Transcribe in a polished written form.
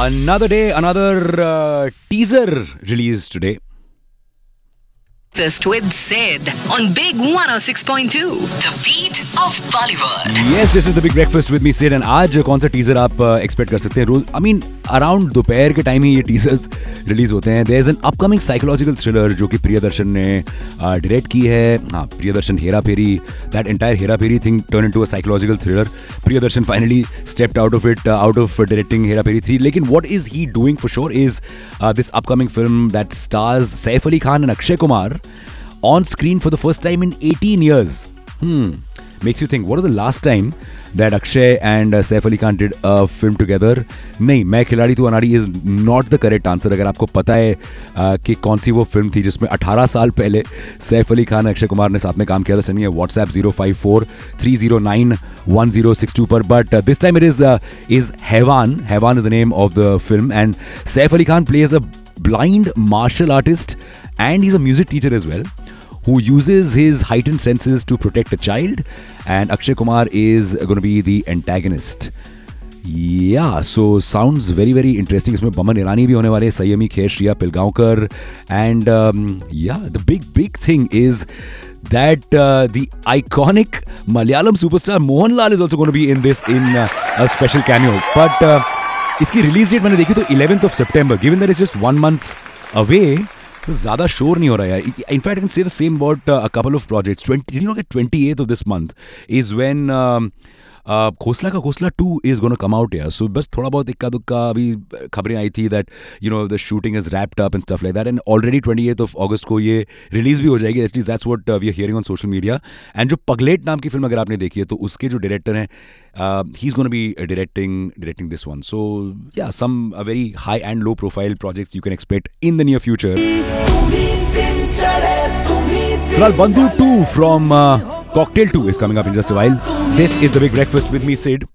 Another day, another teaser released today. Breakfast with Sid on Big 106.2, the beat of Bollywood. Yes, this is the Big Breakfast with me, Sid. And आज कौन सा teaser आप expect कर सकते हैं रोज? I mean, around दोपहर के time ही ये टीजर्स रिलीज होते हैं. There is an upcoming psychological thriller जो कि प्रियदर्शन ने डायरेक्ट की है. हाँ, प्रियदर्शन हेरा फेरी, that entire Hera Pheri thing turned into a psychological thriller. Priyadarshan finally stepped out of it, out of directing Hera Pheri 3. Lekin what is he doing for sure is this upcoming film that stars Saif Ali Khan and Akshay Kumar on screen for the first time in 18 years. Makes you think, what was the last time that Akshay and Saif Ali Khan did a film together? नहीं, मैं खिलाड़ी तू अनाड़ी is not the correct answer. अगर आपको पता है कि कौन सी वो फिल्म थी जिसमें 18 साल पहले सैफ अली खान और अक्षय कुमार ने साथ में काम किया था, सेंड मी व्हाट्सएप 054-309-1062 पर. But this time it is Haiwan. Haiwan is the name of the film, and Saif Ali Khan plays a blind martial artist and he's a music teacher as well, who uses his heightened senses to protect a child, and Akshay Kumar is going to be the antagonist. Yeah, so sounds very, very interesting. इसमें बमन ईरानी भी होने वाले, संयमी Kher, Shriya Pilgaonkar, and yeah, the big thing is that the iconic Malayalam superstar Mohanlal is also going to be in this in a special cameo. But इसकी release date मैंने देखी तो 11th of September. Given that it's just 1 month away, तो ज़्यादा शोर नहीं हो रहा यार. In fact, I can say the same about a couple of projects. 28th of this month is when Khosla का Khosla 2 is going to come out here. So बस थोड़ा बहुत इक्का दुक्का अभी खबरें आई थी that the shooting is wrapped up and stuff like that, and already 28th of August को ये रिलीज भी हो जाएगी. At least that's what we are hearing on social media. And जो पगलेट नाम की फिल्म अगर आपने देखी है तो उसके जो डायरेक्टर हैं, he's going to be directing this one. So yeah, some very high and low profile projects you can expect in the near future. फिलहाल बंधु 2 from Cocktail 2 is coming up in just a while. This is the Big Breakfast with me, Sid.